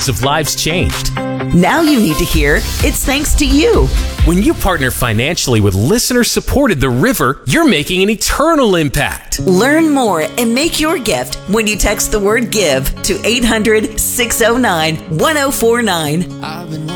hundreds of lives changed. Now you need to hear it's thanks to you. When you partner financially with listener-supported The River, you're making an eternal impact. Learn more and make your gift when you text the word GIVE to 800-609-1049.